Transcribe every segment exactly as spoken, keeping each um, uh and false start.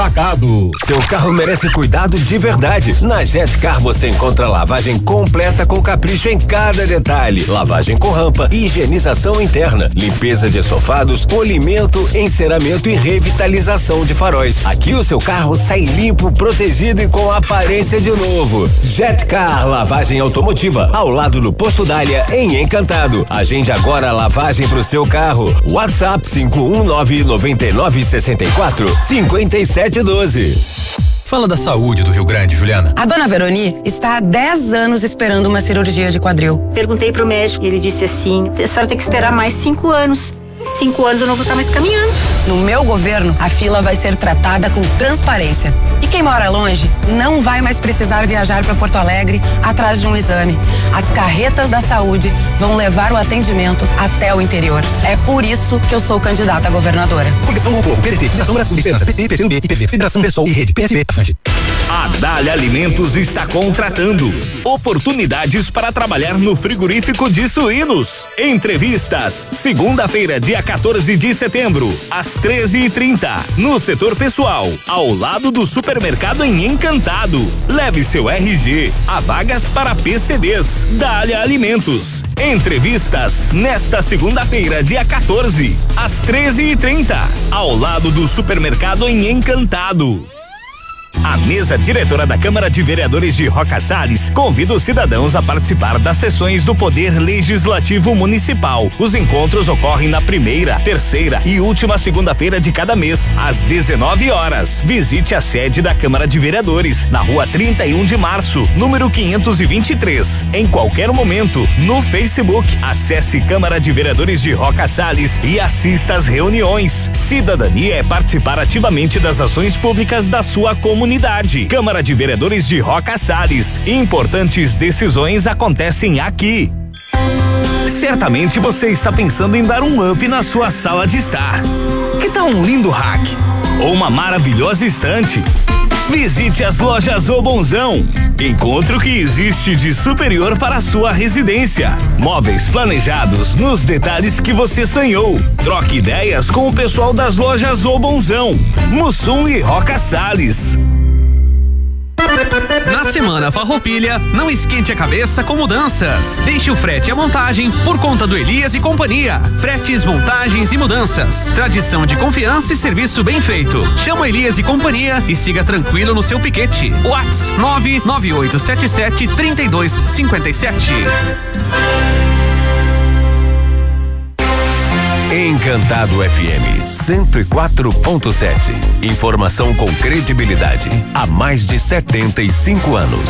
Atacado. Seu carro merece cuidado de verdade. Na Jetcar você encontra lavagem completa com capricho em cada detalhe. Lavagem com rampa, higienização interna, limpeza de estofados, polimento, enceramento e revitalização de faróis. Aqui o seu carro sai limpo, protegido e com aparência de novo. Jetcar Lavagem Automotiva, ao lado do Posto Dália, em Encantado. Agende agora a lavagem pro seu carro. WhatsApp cinco um nove nove nove seis quatro cinco sete um doze. Fala da saúde do Rio Grande, Juliana. A dona Veroni está há dez anos esperando uma cirurgia de quadril. Perguntei pro médico e ele disse assim: a senhora tem que esperar mais cinco anos. Em cinco anos eu não vou estar mais caminhando. No meu governo, a fila vai ser tratada com transparência. E quem mora longe não vai mais precisar viajar para Porto Alegre atrás de um exame. As carretas da saúde vão levar o atendimento até o interior. É por isso que eu sou candidata a governadora. Coligação com o Povo, P D T, Federação Brasil de Esperança, P T, P C B, I P V, Federação Pessoal e Rede, P S B. A Dália Alimentos está contratando. Oportunidades para trabalhar no frigorífico de suínos. Entrevistas, segunda-feira, dia quatorze de setembro, às treze e trinta, no setor pessoal, ao lado do supermercado em Encantado. Leve seu R G. Há vagas para P C Ds. Dália Alimentos. Entrevistas nesta segunda-feira, dia quatorze, às treze e trinta, ao lado do supermercado em Encantado. A mesa diretora da Câmara de Vereadores de Roca Sales convida os cidadãos a participar das sessões do Poder Legislativo Municipal. Os encontros ocorrem na primeira, terceira e última segunda-feira de cada mês, às dezenove horas. Visite a sede da Câmara de Vereadores, na rua trinta e um de março, número quinhentos e vinte e três. Em qualquer momento, no Facebook. Acesse Câmara de Vereadores de Roca Sales e assista às reuniões. Cidadania é participar ativamente das ações públicas da sua comunidade. Câmara de Vereadores de Roca Sales. Importantes decisões acontecem aqui. Certamente você está pensando em dar um up na sua sala de estar. Que tal um lindo rack? Ou uma maravilhosa estante? Visite as lojas O Bonzão. Encontre o que existe de superior para a sua residência. Móveis planejados nos detalhes que você sonhou. Troque ideias com o pessoal das lojas O Bonzão, Mussum e Roca Sales. Na Semana Farroupilha, não esquente a cabeça com mudanças. Deixe o frete e a montagem por conta do Elias e Companhia. Fretes, montagens e mudanças. Tradição de confiança e serviço bem feito. Chama Elias e Companhia e siga tranquilo no seu piquete. WhatsApp nove nove oito sete sete três dois cinco sete. Encantado F M cento e quatro ponto sete. Informação com credibilidade há mais de setenta e cinco anos.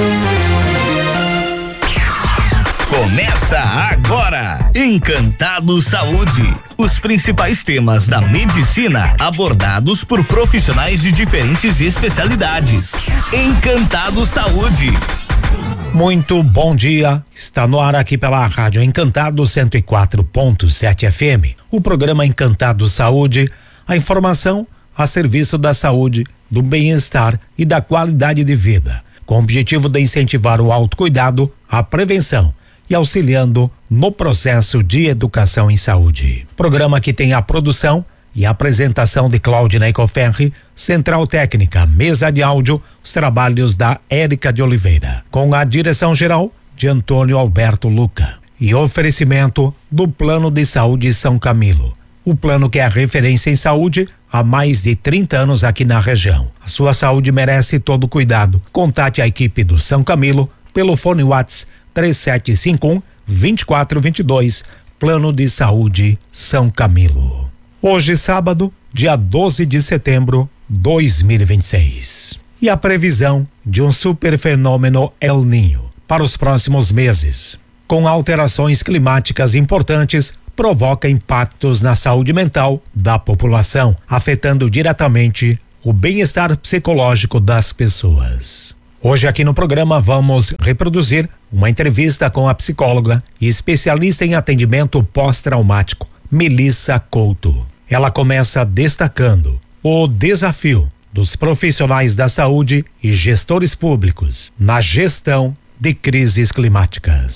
Começa agora, Encantado Saúde. Os principais temas da medicina abordados por profissionais de diferentes especialidades. Encantado Saúde. Muito bom dia, está no ar aqui pela Rádio Encantado cento e quatro ponto sete F M. O programa Encantado Saúde, a informação a serviço da saúde, do bem-estar e da qualidade de vida, com o objetivo de incentivar o autocuidado, a prevenção e auxiliando no processo de educação em saúde. Programa que tem a produção e a apresentação de Cláudia Ecoferri, Central Técnica, mesa de áudio, os trabalhos da Érica de Oliveira, com a direção geral de Antônio Alberto Luca e oferecimento do Plano de Saúde São Camilo. O plano que é a referência em saúde há mais de trinta anos aqui na região. A sua saúde merece todo cuidado. Contate a equipe do São Camilo pelo fone WhatsApp três sete cinco um, dois quatro dois dois, Plano de Saúde São Camilo. Hoje, sábado, dia doze de setembro de dois mil e vinte e seis. E a previsão de um super fenômeno El Niño para os próximos meses, com alterações climáticas importantes, provoca impactos na saúde mental da população, afetando diretamente o bem-estar psicológico das pessoas. Hoje aqui no programa vamos reproduzir uma entrevista com a psicóloga e especialista em atendimento pós-traumático, Melissa Couto. Ela começa destacando o desafio dos profissionais da saúde e gestores públicos na gestão de crises climáticas.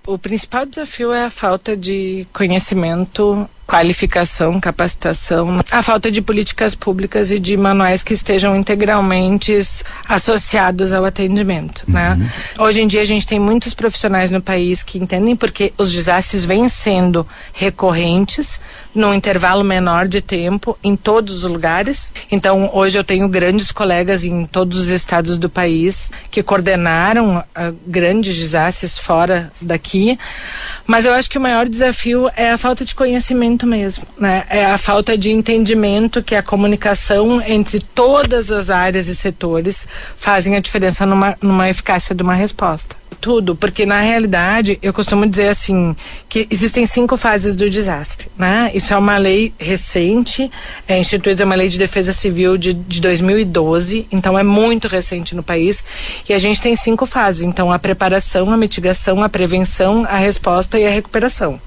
O principal desafio é a falta de conhecimento, qualificação, capacitação, a falta de políticas públicas e de manuais que estejam integralmente associados ao atendimento, uhum. né? Hoje em dia a gente tem muitos profissionais no país que entendem porque os desastres vêm sendo recorrentes num intervalo menor de tempo em todos os lugares. Então hoje eu tenho grandes colegas em todos os estados do país que coordenaram uh, grandes desastres fora daqui, mas eu acho que o maior desafio é a falta de conhecimento mesmo, né? É a falta de entendimento que a comunicação entre todas as áreas e setores fazem a diferença numa, numa eficácia de uma resposta. Tudo, porque na realidade eu costumo dizer assim, que existem cinco fases do desastre, né? Isso é uma lei recente, é instituída uma lei de defesa civil de, de dois mil e doze, então é muito recente no país, e a gente tem cinco fases, então a preparação, a mitigação, a prevenção, a resposta e a recuperação.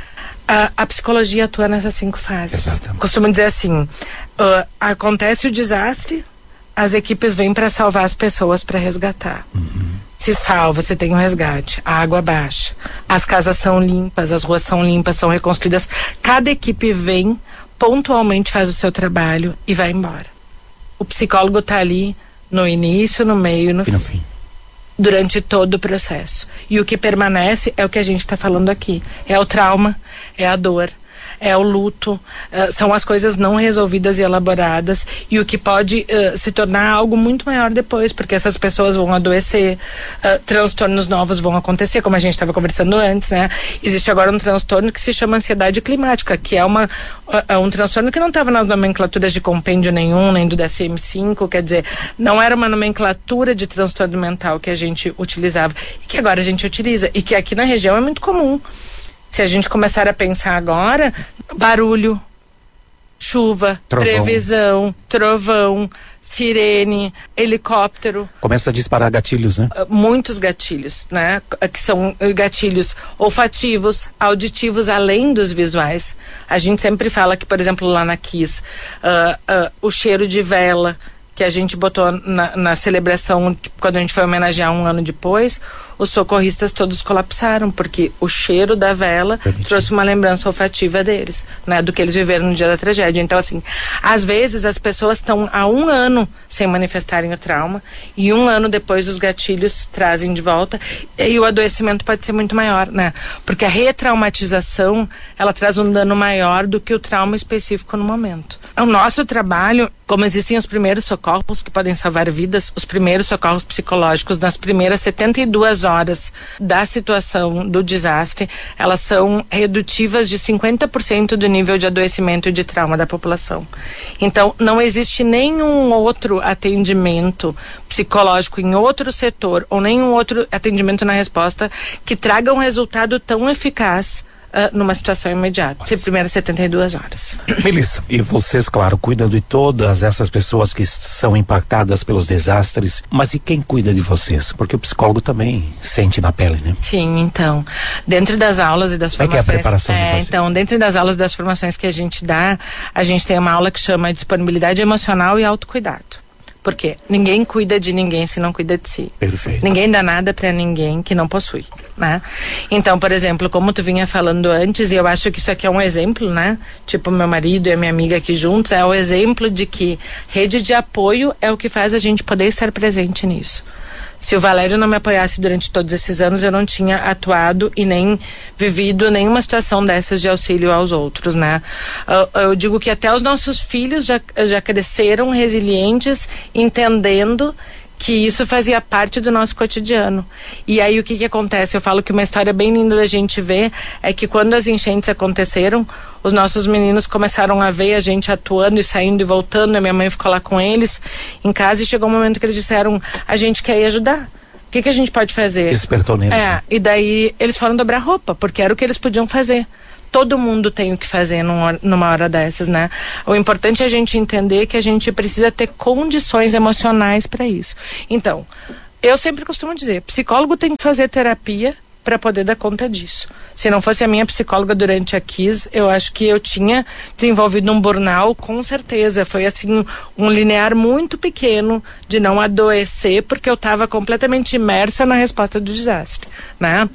A, a psicologia atua nessas cinco fases. Exatamente. Costumo dizer assim, uh, acontece o desastre, as equipes vêm para salvar as pessoas, para resgatar. Uhum. Se salva, você tem um resgate, a água baixa, as casas são limpas, as ruas são limpas, são reconstruídas. Cada equipe vem, pontualmente faz o seu trabalho e vai embora. O psicólogo está ali no início, no meio no, e no fim. fim. Durante todo o processo. E o que permanece é o que a gente está falando aqui. É o trauma, é a dor, é o luto, uh, são as coisas não resolvidas e elaboradas, e o que pode uh, se tornar algo muito maior depois, porque essas pessoas vão adoecer, uh, transtornos novos vão acontecer, como a gente estava conversando antes, né? Existe agora um transtorno que se chama ansiedade climática, que é uma, uh, um transtorno que não estava nas nomenclaturas de compêndio nenhum, nem do D S M cinco, quer dizer, não era uma nomenclatura de transtorno mental que a gente utilizava, e que agora a gente utiliza, e que aqui na região é muito comum. Se a gente começar a pensar agora, barulho, chuva, trovão. previsão, trovão, sirene, helicóptero. Começa a disparar gatilhos, né? Muitos gatilhos, né? Que são gatilhos olfativos, auditivos, além dos visuais. A gente sempre fala que, por exemplo, lá na Kiss, uh, uh, o cheiro de vela que a gente botou na, na celebração, quando a gente foi homenagear um ano depois, os socorristas todos colapsaram, porque o cheiro da vela Permitido. trouxe uma lembrança olfativa deles, né, do que eles viveram no dia da tragédia. Então, assim, às vezes as pessoas estão há um ano sem manifestarem o trauma, e um ano depois os gatilhos trazem de volta, e o adoecimento pode ser muito maior, né, porque a retraumatização, ela traz um dano maior do que o trauma específico no momento. O nosso trabalho, como existem os primeiros socorros que podem salvar vidas, os primeiros socorros psicológicos nas primeiras setenta e duas horas da situação do desastre, elas são redutivas de cinquenta por cento do nível de adoecimento e de trauma da população. Então, não existe nenhum outro atendimento psicológico em outro setor ou nenhum outro atendimento na resposta que traga um resultado tão eficaz Uh, numa situação imediata, de primeiras setenta e duas horas. Melissa, e vocês, claro, cuidam de todas essas pessoas que são impactadas pelos desastres, mas e quem cuida de vocês? Porque o psicólogo também sente na pele, né? Sim, então, dentro das aulas e das Como formações... é que é a preparação é, de vocês? Então, dentro das aulas e das formações que a gente dá, a gente tem uma aula que chama disponibilidade emocional e autocuidado. Por quê? Ninguém cuida de ninguém se não cuida de si. Perfeito. Ninguém dá nada pra ninguém que não possui, né? Então, por exemplo, como tu vinha falando antes, e eu acho que isso aqui é um exemplo, né? Tipo, meu marido e a minha amiga aqui juntos, é o exemplo de que rede de apoio é o que faz a gente poder estar presente nisso. Se o Valério não me apoiasse durante todos esses anos, eu não tinha atuado e nem vivido nenhuma situação dessas de auxílio aos outros, né? Eu, eu digo que até os nossos filhos já, já cresceram resilientes, entendendo que isso fazia parte do nosso cotidiano. E aí o que que acontece? Eu falo que uma história bem linda da gente ver é que quando as enchentes aconteceram, os nossos meninos começaram a ver a gente atuando e saindo e voltando, a minha mãe ficou lá com eles em casa, e chegou um momento que eles disseram, a gente quer ir ajudar. O que que a gente pode fazer? Despertou neles. É, né? E daí eles foram dobrar roupa, porque era o que eles podiam fazer. Todo mundo tem o que fazer num, numa hora dessas, né? O importante é a gente entender que a gente precisa ter condições emocionais para isso. Então, eu sempre costumo dizer, psicólogo tem que fazer terapia para poder dar conta disso. Se não fosse a minha psicóloga durante a Kiss, eu acho que eu tinha desenvolvido um burnout, com certeza. Foi assim, um linear muito pequeno de não adoecer, porque eu estava completamente imersa na resposta do desastre, né?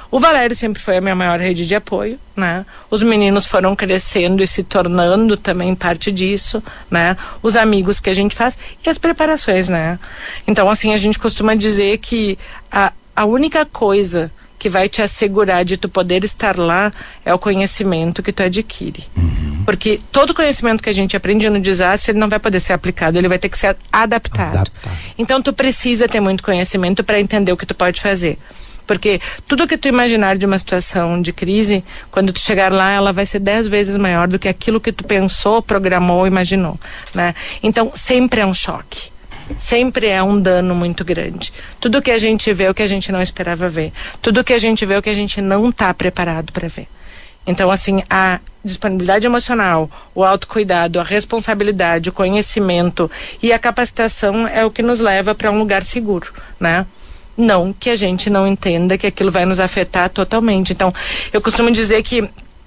O Valério sempre foi a minha maior rede de apoio, né? Os meninos foram crescendo e se tornando também parte disso, né? Os amigos que a gente faz e as preparações, né? Então, assim, a gente costuma dizer que a, a única coisa que vai te assegurar de tu poder estar lá é o conhecimento que tu adquire. Uhum. Porque todo conhecimento que a gente aprende no desastre, ele não vai poder ser aplicado, ele vai ter que ser adaptado. Adaptado. Então, tu precisa ter muito conhecimento para entender o que tu pode fazer. Porque tudo que tu imaginar de uma situação de crise, quando tu chegar lá, ela vai ser dez vezes maior do que aquilo que tu pensou, programou, imaginou, né? Então, sempre é um choque. Sempre é um dano muito grande. Tudo que a gente vê é o que a gente não esperava ver. Tudo que a gente vê é o que a gente não está preparado para ver. Então, assim, a disponibilidade emocional, o autocuidado, a responsabilidade, o conhecimento e a capacitação é o que nos leva para um lugar seguro, né? Não que a gente não entenda que aquilo vai nos afetar totalmente. Então, eu costumo dizer que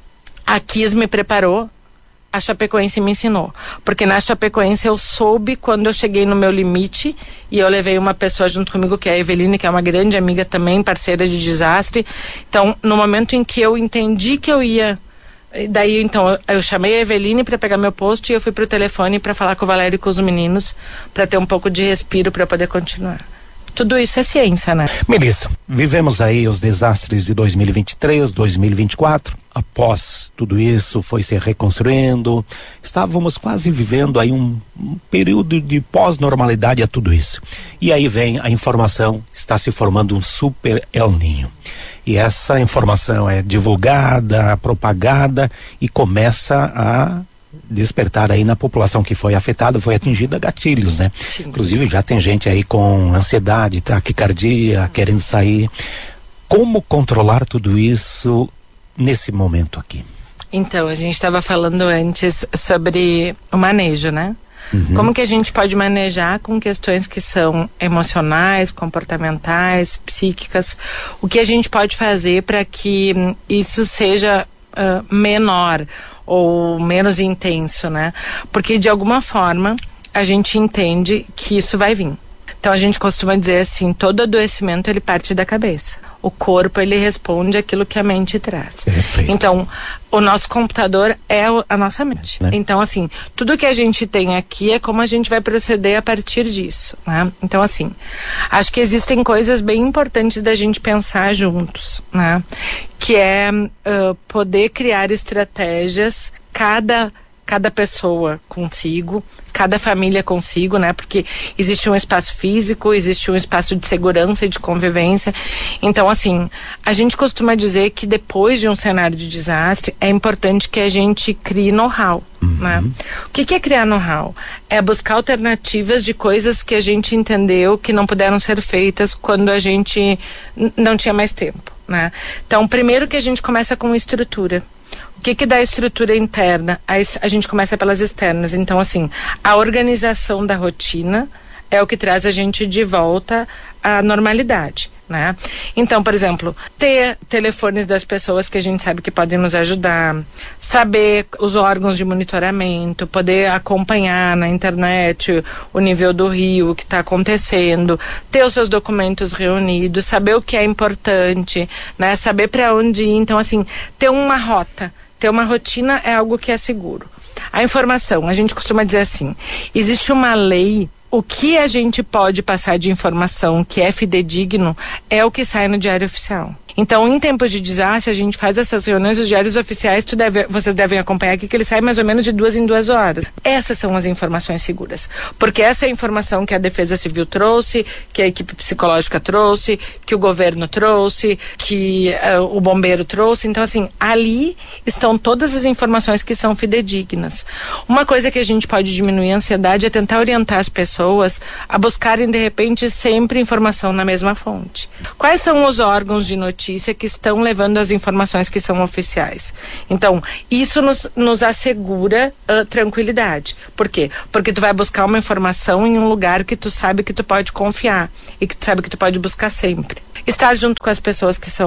a Kiss me preparou, a Chapecoense me ensinou. Porque na Chapecoense eu soube quando eu cheguei no meu limite e eu levei uma pessoa junto comigo, que é a Eveline, que é uma grande amiga também, parceira de desastre. Então, no momento em que eu entendi que eu ia... Daí, então, eu, eu chamei a Eveline para pegar meu posto e eu fui pro telefone para falar com o Valério e com os meninos, para ter um pouco de respiro para poder continuar. Tudo isso é ciência, né? Melissa, vivemos aí os desastres de dois mil e vinte e três, dois mil e vinte e quatro. Após tudo isso, foi se reconstruindo. Estávamos quase vivendo aí um, um período de pós-normalidade a tudo isso. E aí vem a informação, está se formando um super El Niño. E essa informação é divulgada, propagada e começa a despertar aí na população que foi afetada, foi atingida gatilhos, né? Sim. Inclusive já tem gente aí com ansiedade, taquicardia, querendo sair. Como controlar tudo isso nesse momento aqui? Então, a gente estava falando antes sobre o manejo, né? Uhum. Como que a gente pode manejar com questões que são emocionais, comportamentais, psíquicas? O que a gente pode fazer para que isso seja uh, menor ou menos intenso, né? Porque de alguma forma a gente entende que isso vai vir. Então a gente costuma dizer assim, todo adoecimento ele parte da cabeça. O corpo ele responde aquilo que a mente traz. Perfeito. Então o nosso computador é a nossa mente. Né? Então assim, tudo que a gente tem aqui é como a gente vai proceder a partir disso, né? Então assim, acho que existem coisas bem importantes da gente pensar juntos, né? Que é uh, poder criar estratégias, cada cada pessoa consigo, cada família consigo, né? Porque existe um espaço físico, existe um espaço de segurança e de convivência. Então, assim, a gente costuma dizer que depois de um cenário de desastre, é importante que a gente crie know-how, uhum. né? O que, que é criar know-how? É buscar alternativas de coisas que a gente entendeu que não puderam ser feitas quando a gente n- não tinha mais tempo, né? Então, primeiro que a gente começa com estrutura. O que que dá estrutura interna? A, a gente começa pelas externas. Então, assim, a organização da rotina é o que traz a gente de volta à normalidade, né? Então, por exemplo, ter telefones das pessoas que a gente sabe que podem nos ajudar, saber os órgãos de monitoramento, poder acompanhar na internet o nível do rio, o que está acontecendo, ter os seus documentos reunidos, saber o que é importante, né? Saber para onde ir. Então, assim, ter uma rota, ter uma rotina é algo que é seguro. A informação, a gente costuma dizer assim, existe uma lei. O que a gente pode passar de informação que é fidedigno é o que sai no Diário Oficial. Então, em tempos de desastre, a gente faz essas reuniões, os diários oficiais, tu deve, vocês devem acompanhar aqui, que ele sai mais ou menos de duas em duas horas. Essas são as informações seguras. Porque essa é a informação que a Defesa Civil trouxe, que a equipe psicológica trouxe, que o governo trouxe, que uh, o bombeiro trouxe. Então, assim, ali estão todas as informações que são fidedignas. Uma coisa que a gente pode diminuir a ansiedade é tentar orientar as pessoas a buscarem, de repente, sempre informação na mesma fonte. Quais são os órgãos de notícia que estão levando as informações que são oficiais? Então, isso nos, nos assegura uh, tranquilidade. Por quê? Porque tu vai buscar uma informação em um lugar que tu sabe que tu pode confiar e que tu sabe que tu pode buscar sempre. Estar junto com as pessoas que são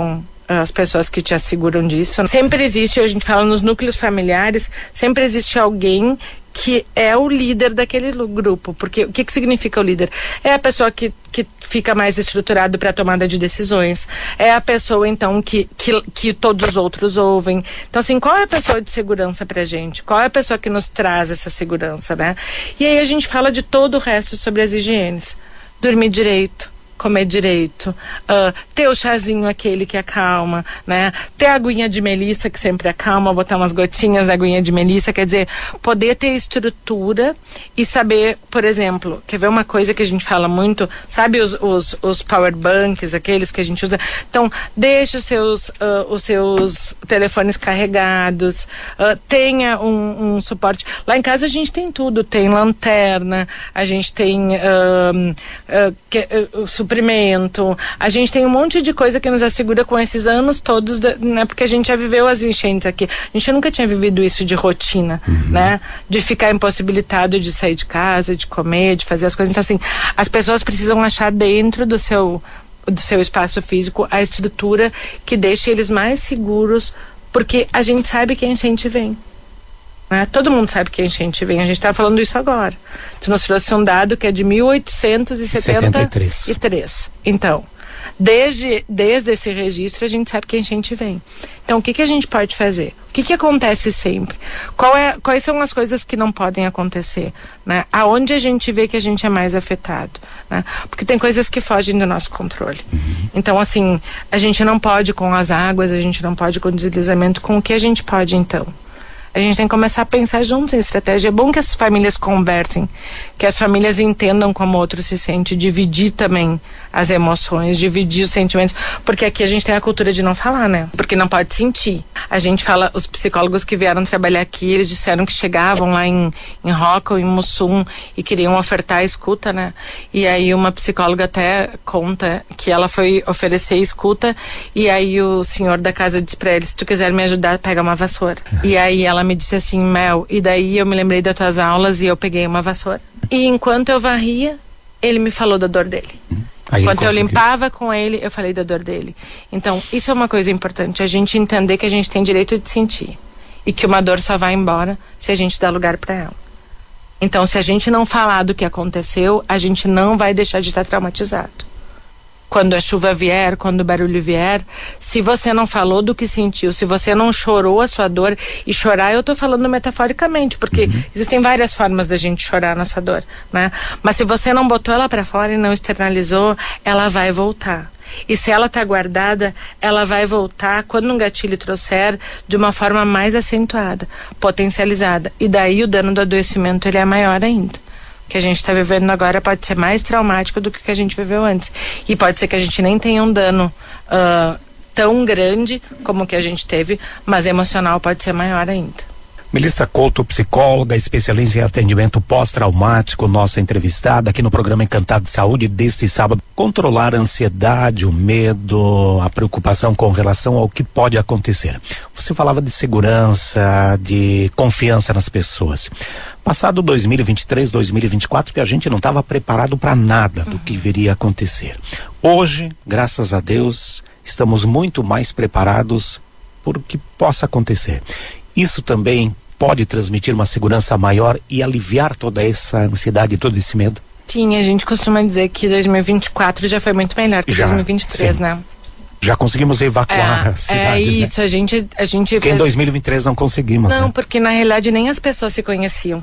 as pessoas que te asseguram disso. Sempre existe, a gente fala nos núcleos familiares, sempre existe alguém que é o líder daquele grupo, porque o que, que significa o líder? É a pessoa que, que fica mais estruturado para a tomada de decisões, é a pessoa então que, que, que todos os outros ouvem. Então assim, qual é a pessoa de segurança pra gente? Qual é a pessoa que nos traz essa segurança, né? E aí a gente fala de todo o resto sobre as higienes. Dormir direito, comer direito, uh, ter o chazinho aquele que acalma, né? Ter a aguinha de melissa que sempre acalma, botar umas gotinhas da aguinha de melissa, quer dizer, poder ter estrutura e saber, por exemplo, quer ver uma coisa que a gente fala muito, sabe os, os, os power banks, aqueles que a gente usa? Então, deixe os seus, uh, os seus telefones carregados, uh, tenha um, um suporte. Lá em casa a gente tem tudo, tem lanterna, a gente tem uh, uh, que, uh, suprimento, a gente tem um monte de coisa que nos assegura com esses anos todos, né? Porque a gente já viveu as enchentes aqui. A gente nunca tinha vivido isso de rotina, uhum. né? De ficar impossibilitado de sair de casa, de comer, de fazer as coisas. Então, assim, as pessoas precisam achar dentro do seu, do seu espaço físico a estrutura que deixe eles mais seguros, porque a gente sabe que a enchente vem. Né? Todo mundo sabe que a enchente vem, a gente está falando isso agora. Tu nos trouxe um dado que é de mil oitocentos e setenta e três. Então, desde, desde esse registro a gente sabe que a enchente vem. Então, o que, que a gente pode fazer? O que, que acontece sempre? Qual é, quais são as coisas que não podem acontecer? Né? Aonde a gente vê que a gente é mais afetado? Né? Porque tem coisas que fogem do nosso controle. Uhum. Então, assim, a gente não pode com as águas, a gente não pode com o deslizamento, com o que a gente pode, então? A gente tem que começar a pensar juntos em estratégia. É bom que as famílias conversem, que as famílias entendam como o outro se sente, dividir também as emoções, dividir os sentimentos, porque aqui a gente tem a cultura de não falar, né? Porque não pode sentir. A gente fala, os psicólogos que vieram trabalhar aqui, eles disseram que chegavam lá em, em Roca ou em Mussum e queriam ofertar a escuta, né? E aí uma psicóloga até conta que ela foi oferecer escuta e aí o senhor da casa disse pra ele, se tu quiser me ajudar, pega uma vassoura. E aí ela me disse assim, Mel, e daí eu me lembrei das tuas aulas e eu peguei uma vassoura. E enquanto eu varria, ele me falou da dor dele. Aí enquanto eu limpava com ele, eu falei da dor dele. Então, isso é uma coisa importante, a gente entender que a gente tem direito de sentir. E que uma dor só vai embora se a gente dá lugar para ela. Então, se a gente não falar do que aconteceu, a gente não vai deixar de estar traumatizado. Quando a chuva vier, quando o barulho vier, se você não falou do que sentiu, se você não chorou a sua dor, e chorar eu tô falando metaforicamente, porque uhum. existem várias formas da gente chorar a nossa dor, né? Mas se você não botou ela pra fora e não externalizou, ela vai voltar. E se ela tá guardada, ela vai voltar quando um gatilho trouxer de uma forma mais acentuada, potencializada. E daí o dano do adoecimento ele é maior ainda. O que a gente está vivendo agora pode ser mais traumático do que o que a gente viveu antes. E pode ser que a gente nem tenha um dano uh, tão grande como o que a gente teve, mas emocional pode ser maior ainda. Melissa Couto, psicóloga, especialista em atendimento pós-traumático, nossa entrevistada aqui no programa Encantado de Saúde deste sábado. Controlar a ansiedade, o medo, a preocupação com relação ao que pode acontecer. Você falava de segurança, de confiança nas pessoas. Passado dois mil e vinte e três, dois mil e vinte e quatro, que a gente não estava preparado para nada do que viria a acontecer. Hoje, graças a Deus, estamos muito mais preparados por o que possa acontecer. Isso também pode transmitir uma segurança maior e aliviar toda essa ansiedade e todo esse medo? Sim, a gente costuma dizer que dois mil e vinte e quatro já foi muito melhor que já, dois mil e vinte e três, sim. Né? Já conseguimos evacuar é, as cidades, é isso, né? a gente... A gente porque fez... em dois mil e vinte e três não conseguimos, Não, né? porque na realidade nem as pessoas se conheciam.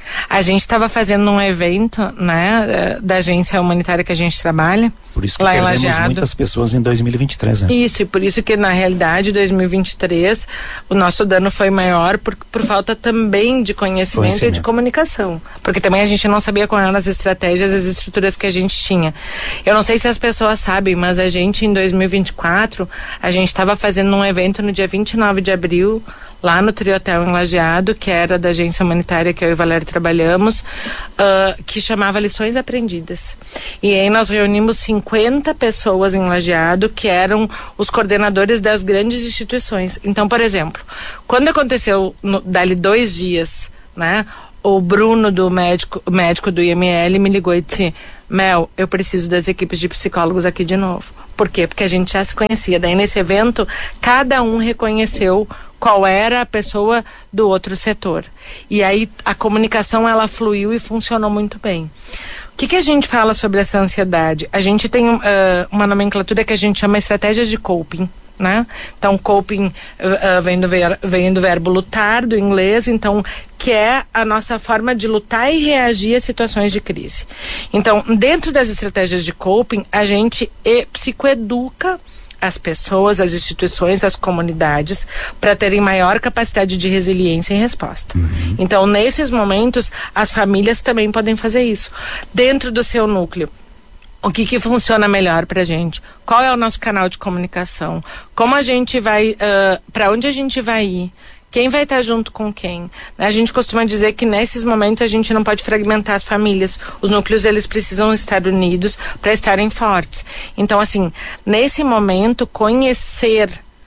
A gente estava fazendo um evento, né, da agência humanitária que a gente trabalha. Por isso que lá perdemos muitas pessoas em dois mil e vinte e três, né? Isso, e por isso que na realidade dois mil e vinte e três o nosso dano foi maior por, por falta também de conhecimento, conhecimento e de comunicação. Porque também a gente não sabia quais eram as estratégias, as estruturas que a gente tinha. Eu não sei se as pessoas sabem, mas a gente em dois mil e vinte e quatro, a gente estava fazendo um evento no dia vinte e nove de abril, lá no Triotel em Lajeado, que era da agência humanitária que eu e o Valério trabalhamos, uh, que chamava Lições Aprendidas. E aí nós reunimos cinquenta pessoas em Lajeado, que eram os coordenadores das grandes instituições. Então, por exemplo, quando aconteceu, no, dali dois dias, né, o Bruno, do médico, médico do I M L, me ligou e disse, Mel, eu preciso das equipes de psicólogos aqui de novo. Por quê? Porque a gente já se conhecia. Daí nesse evento, cada um reconheceu qual era a pessoa do outro setor. E aí a comunicação, ela fluiu e funcionou muito bem. O que que a gente fala sobre essa ansiedade? A gente tem uh, uma nomenclatura que a gente chama estratégias de coping, né? Então, coping uh, uh, vem, do ver, vem do verbo lutar, do inglês, então, que é a nossa forma de lutar e reagir a situações de crise. Então, dentro das estratégias de coping, a gente e, psicoeduca as pessoas, as instituições, as comunidades, para terem maior capacidade de resiliência e resposta. Uhum. Então, nesses momentos, as famílias também podem fazer isso. Dentro do seu núcleo, o que que funciona melhor pra gente? Qual é o nosso canal de comunicação? Como a gente vai, uh, para onde a gente vai ir? Quem vai estar junto com quem? A gente costuma dizer que nesses momentos a gente não pode fragmentar as famílias. Os núcleos, eles precisam estar unidos para estarem fortes. Então, assim, nesse momento, conhecer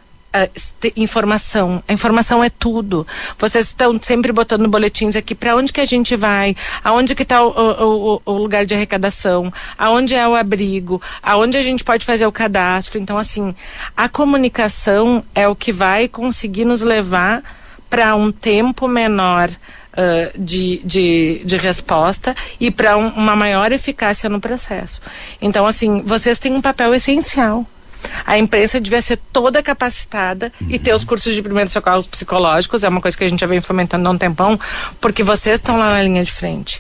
uh, informação. A informação é tudo. Vocês estão sempre botando boletins aqui para onde que a gente vai, aonde que está o, o, o lugar de arrecadação, aonde é o abrigo, aonde a gente pode fazer o cadastro. Então, assim, a comunicação é o que vai conseguir nos levar para um tempo menor uh, de, de, de resposta e para um, uma maior eficácia no processo. Então, assim, vocês têm um papel essencial. A imprensa devia ser toda capacitada uhum. e ter os cursos de primeiros socorros psicológicos, é uma coisa que a gente já vem fomentando há um tempão, porque vocês estão lá na linha de frente.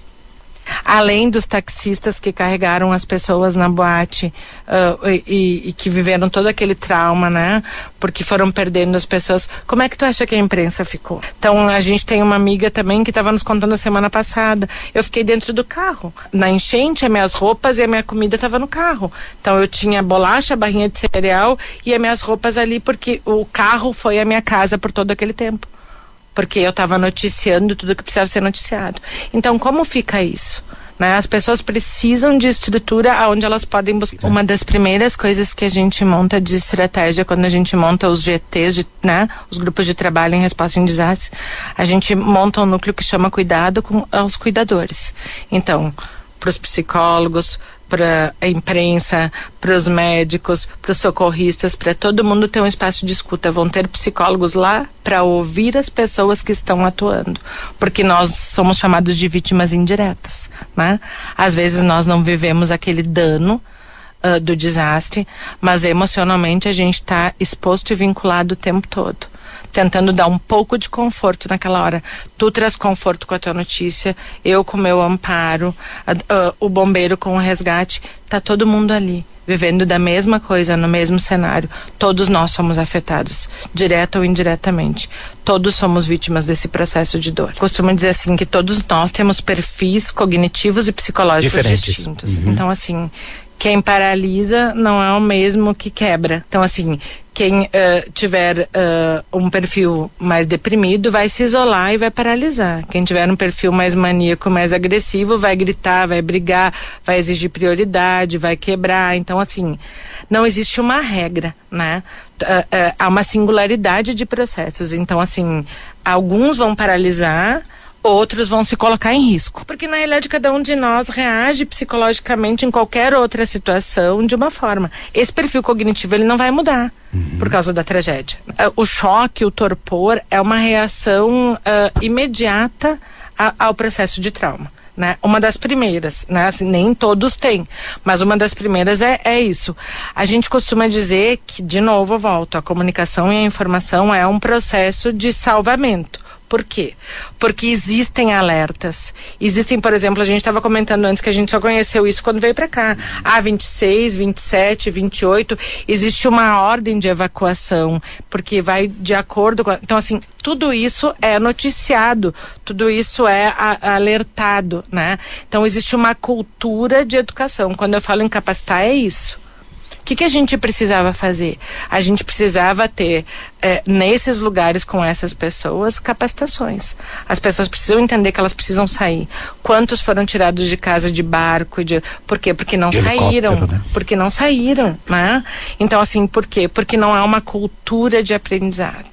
Além dos taxistas que carregaram as pessoas na boate uh, e, e, e que viveram todo aquele trauma, né? Porque foram perdendo as pessoas. Como é que tu acha que a imprensa ficou? Então, a gente tem uma amiga também que estava nos contando a semana passada. Eu fiquei dentro do carro. Na enchente, as minhas roupas e a minha comida estavam no carro. Então, eu tinha bolacha, barrinha de cereal e as minhas roupas ali, porque o carro foi a minha casa por todo aquele tempo. Porque eu estava noticiando tudo que precisava ser noticiado. Então, como fica isso? Né? As pessoas precisam de estrutura onde elas podem buscar. Uma das primeiras coisas que a gente monta de estratégia, quando a gente monta os G Ts, de, né? os grupos de trabalho em resposta em desastres, a gente monta um núcleo que chama Cuidado com aos Cuidadores. Então, para os psicólogos, para a imprensa, para os médicos, para os socorristas, para todo mundo ter um espaço de escuta. Vão ter psicólogos lá para ouvir as pessoas que estão atuando, porque nós somos chamados de vítimas indiretas, né? Às vezes nós não vivemos aquele dano uh, do desastre, mas emocionalmente a gente está exposto e vinculado o tempo todo, tentando dar um pouco de conforto naquela hora. Tu traz conforto com a tua notícia, eu com o meu amparo, a, a, o bombeiro com o resgate, tá todo mundo ali, vivendo da mesma coisa, no mesmo cenário. Todos nós somos afetados, direta ou indiretamente. Todos somos vítimas desse processo de dor. Costumo dizer assim, que todos nós temos perfis cognitivos e psicológicos diferentes. Distintos. Uhum. Então, assim, quem paralisa não é o mesmo que quebra. Então, assim, quem uh, tiver uh, um perfil mais deprimido vai se isolar e vai paralisar. Quem tiver um perfil mais maníaco, mais agressivo, vai gritar, vai brigar, vai exigir prioridade, vai quebrar. Então, assim, não existe uma regra, né? Uh, uh, há uma singularidade de processos. Então, assim, alguns vão paralisar, outros vão se colocar em risco. Porque, na realidade, cada um de nós reage psicologicamente em qualquer outra situação de uma forma. Esse perfil cognitivo, ele não vai mudar uhum. por causa da tragédia. O choque, o torpor, é uma reação uh, imediata a, ao processo de trauma. Né? Uma das primeiras, né? Assim, nem todos têm, mas uma das primeiras é, é isso. A gente costuma dizer que, de novo, eu volto, a comunicação e a informação é um processo de salvamento. Por quê? Porque existem alertas. Existem, por exemplo, a gente estava comentando antes que a gente só conheceu isso quando veio para cá. Ah, vinte e seis, vinte e sete, vinte e oito, existe uma ordem de evacuação, porque vai de acordo com... Então, assim, tudo isso é noticiado, tudo isso é a, alertado, né? Então, existe uma cultura de educação. Quando eu falo em capacitar, é isso. O que, que a gente precisava fazer? A gente precisava ter, eh, nesses lugares com essas pessoas, capacitações. As pessoas precisam entender que elas precisam sair. Quantos foram tirados de casa de barco? De... Por quê? Porque não saíram. Né? Porque não saíram, né? Então, assim, por quê? Porque não há uma cultura de aprendizado.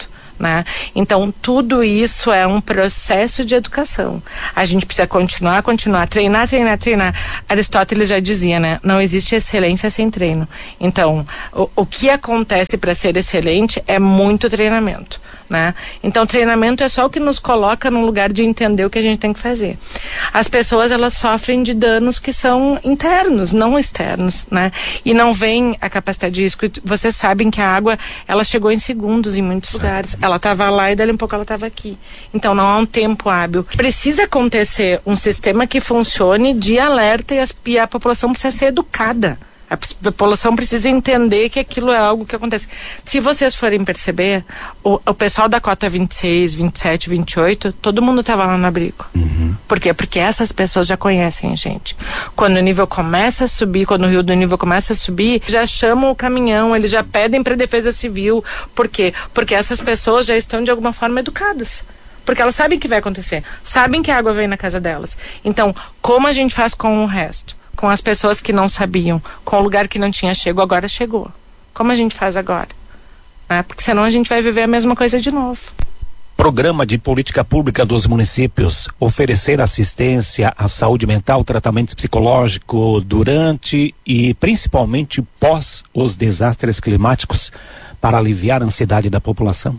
né? Então tudo isso é um processo de educação. A gente precisa continuar, continuar, treinar, treinar, treinar. Aristóteles já dizia, né? Não existe excelência sem treino. Então, o, o que acontece para ser excelente é muito treinamento, né? Então, treinamento é só o que nos coloca num lugar de entender o que a gente tem que fazer. As pessoas, elas sofrem de danos que são internos, não externos, né? E não vem a capacidade de risco. Vocês sabem que a água, ela chegou em segundos em muitos certo. lugares. Ela estava lá e dali um pouco ela estava aqui. Então, não há um tempo hábil. Precisa acontecer um sistema que funcione de alerta e, as, e a população precisa ser educada. A população precisa entender que aquilo é algo que acontece. Se vocês forem perceber, o, o pessoal da cota vinte e seis, vinte e sete, vinte e oito, todo mundo estava lá no abrigo. Uhum. Por quê? Porque essas pessoas já conhecem a gente. Quando o nível começa a subir, quando o rio do nível começa a subir, já chamam o caminhão, eles já pedem para a Defesa Civil. Por quê? Porque essas pessoas já estão de alguma forma educadas. Porque elas sabem que vai acontecer. Sabem que a água vem na casa delas. Então, como a gente faz com o resto? Com as pessoas que não sabiam, com o lugar que não tinha chego, agora chegou. Como a gente faz agora? Né? Porque senão a gente vai viver a mesma coisa de novo. Programa de política pública dos municípios: oferecer assistência à saúde mental, tratamento psicológico durante e principalmente pós os desastres climáticos, para aliviar a ansiedade da população.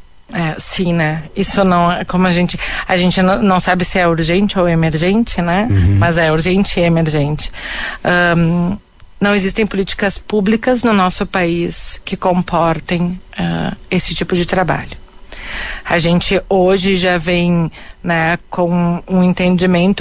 É, sim, né? Isso não é como a gente, a gente não, não sabe se é urgente ou emergente, né? Uhum. Mas é urgente e emergente. Um, não existem políticas públicas no nosso país que comportem uh, esse tipo de trabalho. A gente hoje já vem, né, com um entendimento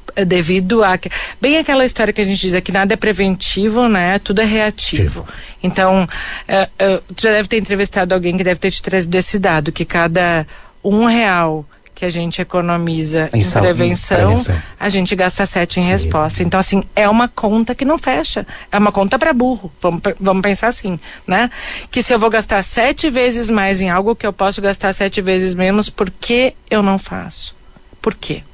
devido a bem aquela história que a gente diz que nada é preventivo, né? Tudo é reativo. Então, uh, uh, tu já deve ter entrevistado alguém que deve ter te trazido esse dado, que cada um real que a gente economiza em, em prevenção, prevenção, a gente gasta sete em Sim. resposta. Então, assim, é uma conta que não fecha. É uma conta para burro. Vamos, vamos pensar assim, né? Que se eu vou gastar sete vezes mais em algo que eu posso gastar sete vezes menos, por que eu não faço? Por quê?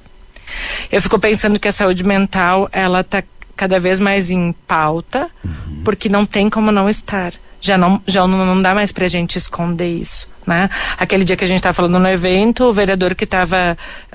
Eu fico pensando que a saúde mental, ela tá cada vez mais em pauta, uhum. porque não tem como não estar. Já não, já não, não dá mais pra gente esconder isso, né? Aquele dia que a gente estava falando no evento, o vereador que estava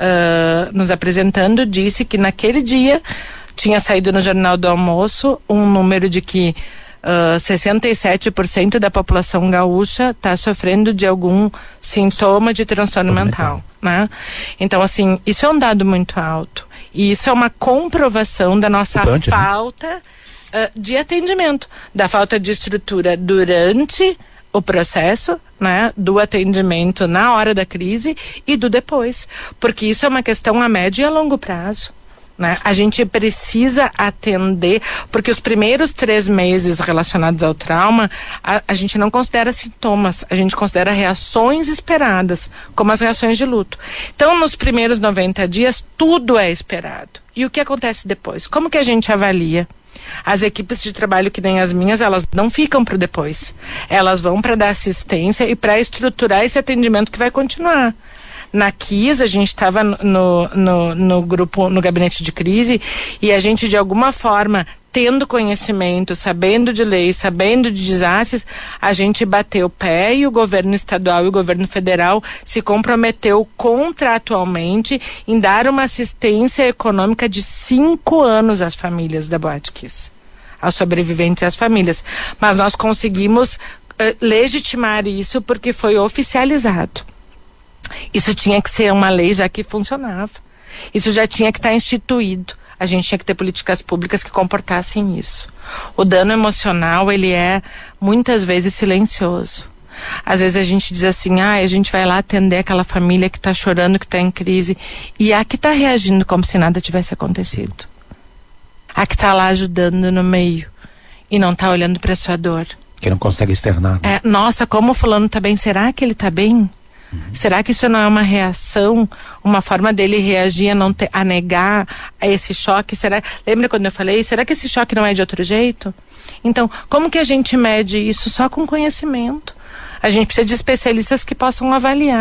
uh, nos apresentando disse que naquele dia tinha saído no Jornal do Almoço um número de que Uh, sessenta e sete por cento da população gaúcha está sofrendo de algum sintoma de transtorno mental, né? Então, assim, isso é um dado muito alto. E isso é uma comprovação da nossa Pante, falta né? uh, de atendimento, da falta de estrutura durante o processo, né, do atendimento na hora da crise e do depois. Porque isso é uma questão a médio e a longo prazo. Né? A gente precisa atender, porque os primeiros três meses relacionados ao trauma, a, a gente não considera sintomas, a gente considera reações esperadas, como as reações de luto. Então, nos primeiros noventa dias, tudo é esperado. E o que acontece depois? Como que a gente avalia? As equipes de trabalho que nem as minhas, elas não ficam para o depois. Elas vão para dar assistência e para estruturar esse atendimento que vai continuar. Na Kiss, a gente estava no, no, no grupo, no gabinete de crise, e a gente, de alguma forma, tendo conhecimento, sabendo de leis, sabendo de desastres, a gente bateu o pé e o governo estadual e o governo federal se comprometeu contratualmente em dar uma assistência econômica de cinco anos às famílias da Boate Kiss, aos sobreviventes e às famílias. Mas nós conseguimos uh, legitimar isso porque foi oficializado. Isso tinha que ser uma lei já que funcionava. Isso já tinha que estar instituído. A gente tinha que ter políticas públicas que comportassem isso. O dano emocional, ele é muitas vezes silencioso. Às vezes a gente diz assim, ah, a gente vai lá atender aquela família que está chorando, que está em crise, e a que está reagindo como se nada tivesse acontecido. A que está lá ajudando no meio e não está olhando para sua dor. Que não consegue externar. Né? É, nossa, como o fulano está bem, será que ele está bem? Será que isso não é uma reação, uma forma dele reagir a, não ter, a negar a esse choque? Será, lembra quando eu falei, será que esse choque não é de outro jeito? Então, como que a gente mede isso? Só com conhecimento. A gente precisa de especialistas que possam avaliar.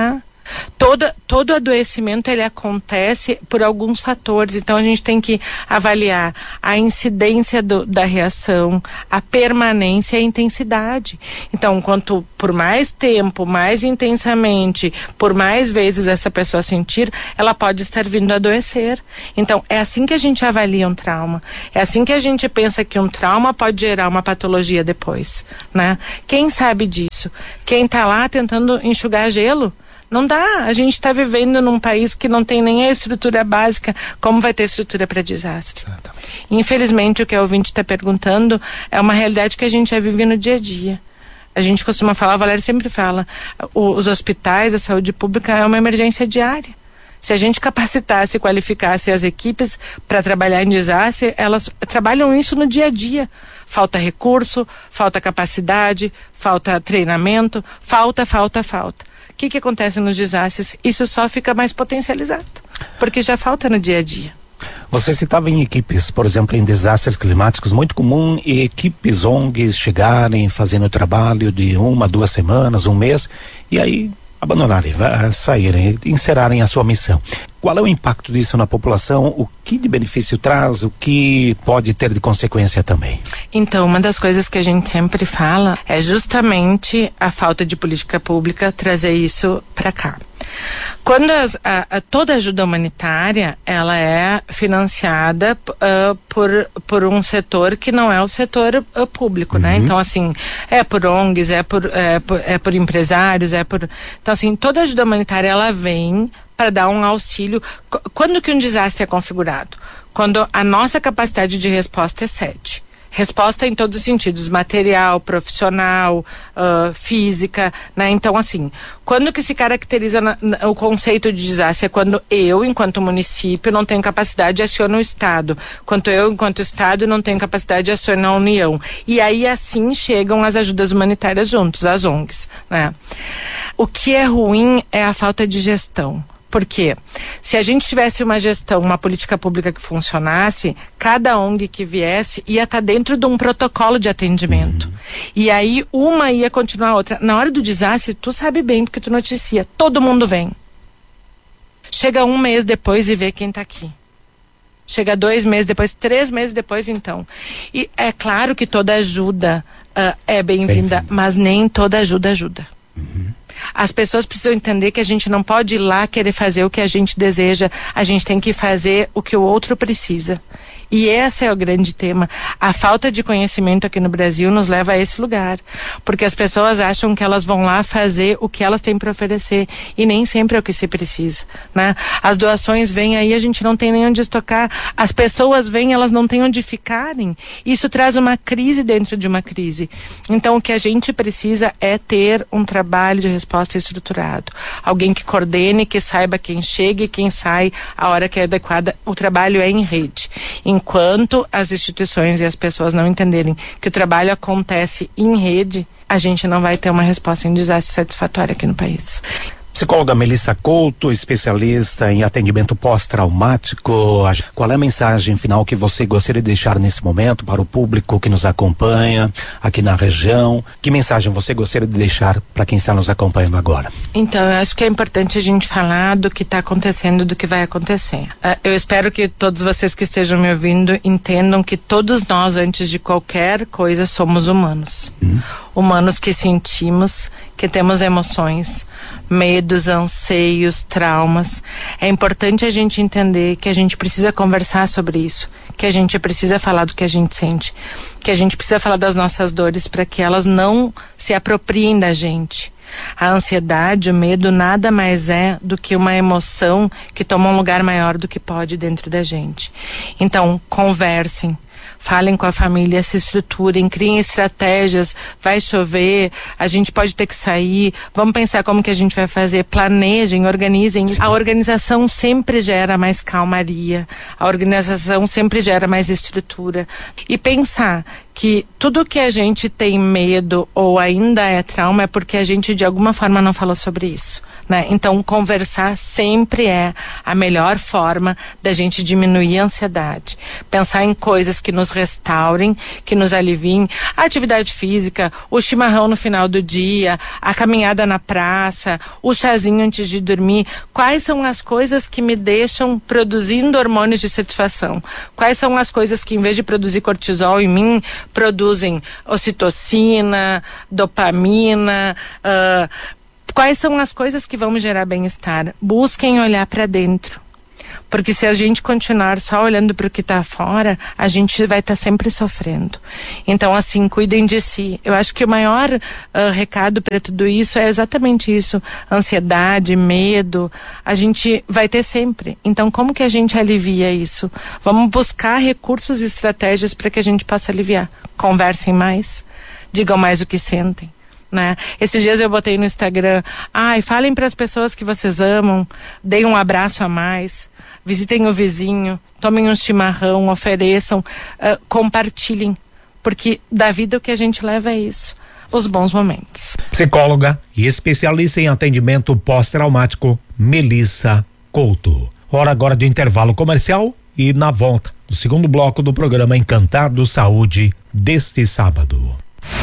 Todo, todo adoecimento ele acontece por alguns fatores, então a gente tem que avaliar a incidência do, da reação, a permanência e a intensidade. Então, quanto por mais tempo, mais intensamente, por mais vezes essa pessoa sentir, ela pode estar vindo a adoecer. Então, é assim que a gente avalia um trauma. É assim que a gente pensa que um trauma pode gerar uma patologia depois, né? Quem sabe disso? Quem está lá tentando enxugar gelo? Não dá, a gente está vivendo num país que não tem nem a estrutura básica, como vai ter estrutura para desastre? Exatamente. Infelizmente, o que a ouvinte está perguntando é uma realidade que a gente já vive no dia a dia. A gente costuma falar, a Valéria sempre fala, os hospitais, a saúde pública é uma emergência diária. Se a gente capacitasse e qualificasse as equipes para trabalhar em desastre, elas trabalham isso no dia a dia. Falta recurso, falta capacidade, falta treinamento, falta, falta, falta. O que que acontece nos desastres? Isso só fica mais potencializado, porque já falta no dia a dia. Você citava em equipes, por exemplo, em desastres climáticos, muito comum equipes O N Gs chegarem fazendo trabalho de uma, duas semanas, um mês, e aí abandonarem, saírem, encerrarem a sua missão. Qual é o impacto disso na população? O que de benefício traz? O que pode ter de consequência também? Então, uma das coisas que a gente sempre fala é justamente a falta de política pública trazer isso para cá. Quando as, a, a, toda ajuda humanitária, ela é financiada uh, por, por um setor que não é o setor uh, público, uhum. né? Então, assim, é por O N Gs, é por, é, por, é por empresários, é por... Então, assim, toda ajuda humanitária, ela vem para dar um auxílio. Quando que um desastre é configurado? Quando a nossa capacidade de resposta é sete. Resposta em todos os sentidos, material, profissional, uh, física, né? Então, assim, quando que se caracteriza na, na, o conceito de desastre? É quando eu, enquanto município, não tenho capacidade de acionar o Estado. Quando eu, enquanto Estado, não tenho capacidade de acionar a União. E aí, assim, chegam as ajudas humanitárias juntos, as O N Gs, né? O que é ruim é a falta de gestão. Porque se a gente tivesse uma gestão, uma política pública que funcionasse, cada O N G que viesse ia estar dentro de um protocolo de atendimento. Uhum. E aí uma ia continuar a outra. Na hora do desastre, tu sabe bem, porque tu noticia, todo mundo vem. Chega um mês depois e vê quem está aqui. Chega dois meses depois, três meses depois, então. E é claro que toda ajuda uh, é bem-vinda, bem mas nem toda ajuda ajuda. Uhum. As pessoas precisam entender que a gente não pode ir lá querer fazer o que a gente deseja, a gente tem que fazer o que o outro precisa. E esse é o grande tema. A falta de conhecimento aqui no Brasil nos leva a esse lugar. Porque as pessoas acham que elas vão lá fazer o que elas têm para oferecer. E nem sempre é o que se precisa, né? As doações vêm aí, a gente não tem nem onde estocar. As pessoas vêm, elas não têm onde ficarem. Isso traz uma crise dentro de uma crise. Então, o que a gente precisa é ter um trabalho de resposta estruturado. Alguém que coordene, que saiba quem chega e quem sai a hora que é adequada. O trabalho é em rede. Enquanto as instituições e as pessoas não entenderem que o trabalho acontece em rede, a gente não vai ter uma resposta em desastre satisfatória aqui no país. Psicóloga Melissa Couto, especialista em atendimento pós-traumático, qual é a mensagem final que você gostaria de deixar nesse momento para o público que nos acompanha aqui na região? Que mensagem você gostaria de deixar para quem está nos acompanhando agora? Então, eu acho que é importante a gente falar do que está acontecendo, do que vai acontecer. Uh, eu espero que todos vocês que estejam me ouvindo entendam que todos nós, antes de qualquer coisa, somos humanos. Hum. Humanos que sentimos, que temos emoções, medos, anseios, traumas. É importante a gente entender que a gente precisa conversar sobre isso, que a gente precisa falar do que a gente sente, que a gente precisa falar das nossas dores para que elas não se apropriem da gente. A ansiedade, o medo nada mais é do que uma emoção que toma um lugar maior do que pode dentro da gente. Então, conversem. Falem com a família, se estruturem, criem estratégias, vai chover, a gente pode ter que sair, vamos pensar como que a gente vai fazer, planejem, organizem. Sim. A organização sempre gera mais calmaria, a organização sempre gera mais estrutura. E pensar que tudo que a gente tem medo ou ainda é trauma é porque a gente de alguma forma não falou sobre isso, né? Então conversar sempre é a melhor forma da gente diminuir a ansiedade. Pensar em coisas que nos restaurem, que nos aliviem. A atividade física, o chimarrão no final do dia, a caminhada na praça, o chazinho antes de dormir. Quais são as coisas que me deixam produzindo hormônios de satisfação? Quais são as coisas que, em vez de produzir cortisol em mim, produzem ocitocina, dopamina, uh, quais são as coisas que vão me gerar bem-estar? Busquem olhar para dentro. Porque se a gente continuar só olhando para o que está fora, a gente vai estar tá sempre sofrendo. Então, assim, cuidem de si. Eu acho que o maior uh, recado para tudo isso é exatamente isso. Ansiedade, medo, a gente vai ter sempre. Então, como que a gente alivia isso? Vamos buscar recursos e estratégias para que a gente possa aliviar. Conversem mais, digam mais o que sentem. Né? Esses dias eu botei no Instagram, ai, falem para as pessoas que vocês amam, deem um abraço a mais, visitem o vizinho, tomem um chimarrão, ofereçam, uh, compartilhem, porque da vida o que a gente leva é isso, os bons momentos. Psicóloga e especialista em atendimento pós-traumático, Melissa Couto. Hora agora de intervalo comercial e na volta, no segundo bloco do programa Encantado Saúde deste sábado.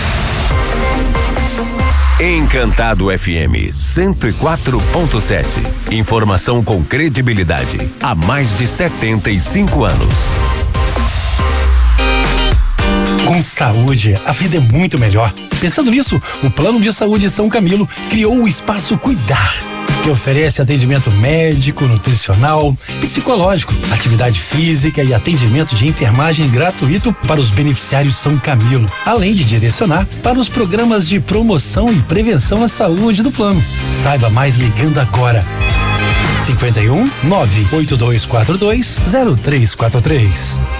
Encantado F M cento e quatro ponto sete. Informação com credibilidade há mais de setenta e cinco anos. Com saúde, a vida é muito melhor. Pensando nisso, o Plano de Saúde São Camilo criou o Espaço Cuidar, que oferece atendimento médico, nutricional, psicológico, atividade física e atendimento de enfermagem gratuito para os beneficiários São Camilo, além de direcionar para os programas de promoção e prevenção à saúde do plano. Saiba mais ligando agora. cinquenta e um, nove oito dois quatro dois, zero três quatro três.